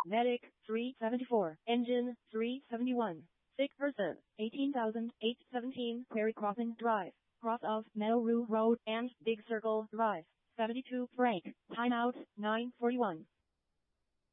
Medic 374. Engine 371. Sick person 18,817 Prairie Crossing Drive. Cross of Melrose Road and Big Circle Drive. 72 break. Timeout 9:41.